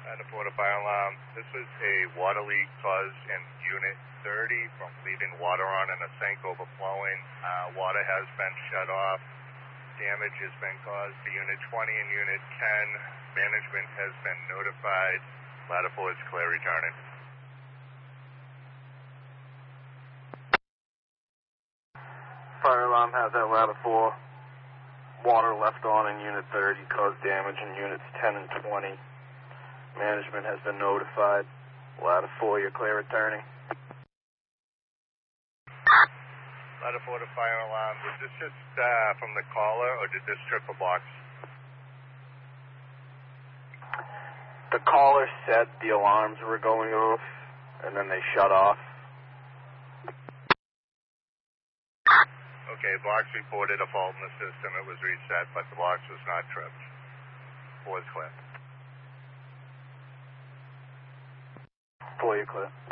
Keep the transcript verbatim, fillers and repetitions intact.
And the Florida Fire Alarm, this is a water leak caused in Unit thirty from leaving water on in a sink overflowing. Uh, water has been shut off. Damage has been caused to Unit twenty and Unit ten. Management has been notified. Ladder four is clear returning. Fire alarm has that ladder four. Water left on in Unit thirty caused damage in Units ten and twenty. Management has been notified. Ladder four, you're clear returning. Ladder four to fire alarm. Was this just uh, from the caller or did this trip a box? The caller said the alarms were going off and then they shut off. Okay, box reported a fault in the system. It was reset, but the box was not tripped. Four is clear. Four, you're clear.